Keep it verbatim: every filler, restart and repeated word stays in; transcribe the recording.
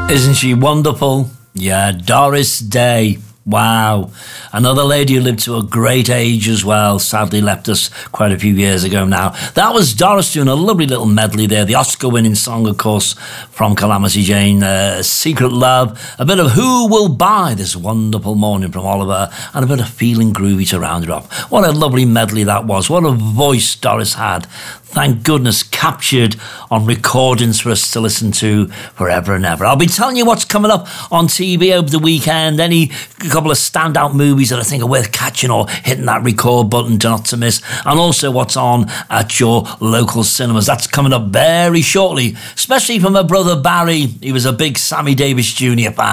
Isn't she wonderful? Yeah, Doris Day. Wow. Another lady who lived to a great age as well, sadly left us quite a few years ago now. That was Doris doing a lovely little medley there. The Oscar-winning song, of course, from Calamity Jane, uh, Secret Love. A bit of Who Will Buy This Wonderful Morning from Oliver, and a bit of Feeling Groovy to round it off. What a lovely medley that was. What a voice Doris had. Thank goodness, captured on recordings for us to listen to forever and ever. I'll be telling you what's coming up on T V over the weekend. Any couple of standout movies that I think are worth catching or hitting that record button to not to miss. And also what's on at your local cinemas. That's coming up very shortly, especially for my brother Barry. He was a big Sammy Davis Junior fan.